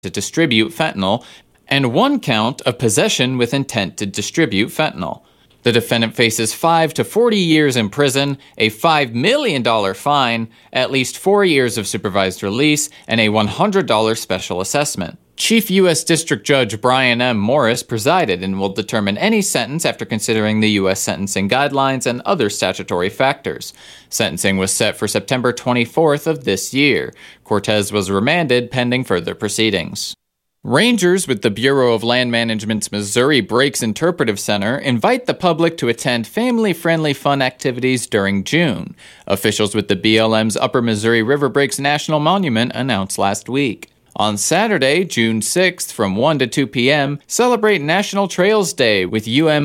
to distribute fentanyl, and 1 count of possession with intent to distribute fentanyl. The defendant faces 5 to 40 years in prison, a $5 million fine, at least 4 years of supervised release, and a $100 special assessment. Chief U.S. District Judge Brian M. Morris presided and will determine any sentence after considering the U.S. sentencing guidelines and other statutory factors. Sentencing was set for September 24th of this year. Cortez was remanded pending further proceedings. Rangers with the Bureau of Land Management's Missouri Breaks Interpretive Center invite the public to attend family-friendly fun activities during June. Officials with the BLM's Upper Missouri River Breaks National Monument announced last week. On Saturday, June 6th, from 1 to 2 p.m., celebrate National Trails Day with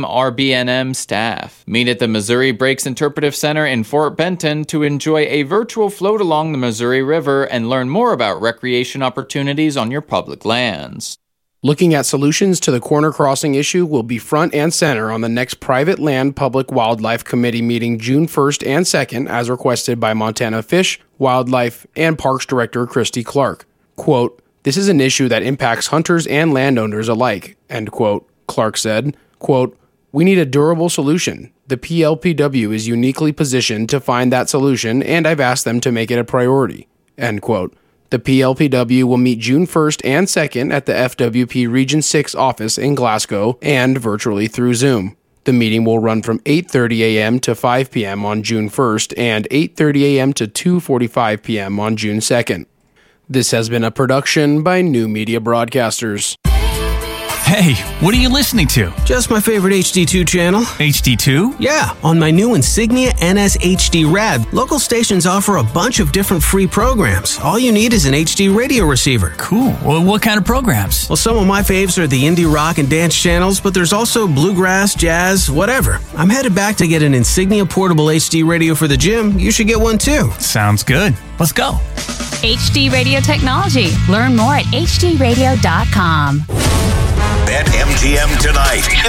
UMRBNM staff. Meet at the Missouri Breaks Interpretive Center in Fort Benton to enjoy a virtual float along the Missouri River and learn more about recreation opportunities on your public lands. Looking at solutions to the corner crossing issue will be front and center on the next Private Land Public Wildlife Committee meeting June 1st and 2nd, as requested by Montana Fish, Wildlife, and Parks Director Christy Clark. Quote, "This is an issue that impacts hunters and landowners alike," end quote, Clark said. Quote, "We need a durable solution. The PLPW is uniquely positioned to find that solution, and I've asked them to make it a priority," end quote. The PLPW will meet June 1st and 2nd at the FWP Region 6 office in Glasgow and virtually through Zoom. The meeting will run from 8:30 a.m. to 5 p.m. on June 1st and 8:30 a.m. to 2:45 p.m. on June 2nd. This has been a production by New Media Broadcasters. Hey, what are you listening to? Just my favorite HD2 channel. HD2? Yeah, on my new Insignia NS HD Rad, local stations offer a bunch of different free programs. All you need is an HD radio receiver. Cool. Well, what kind of programs? Well, some of my faves are the indie rock and dance channels, but there's also bluegrass, jazz, whatever. I'm headed back to get an Insignia portable HD radio for the gym. You should get one too. Sounds good. Let's go. HD Radio Technology. Learn more at hdradio.com. BetMGM tonight.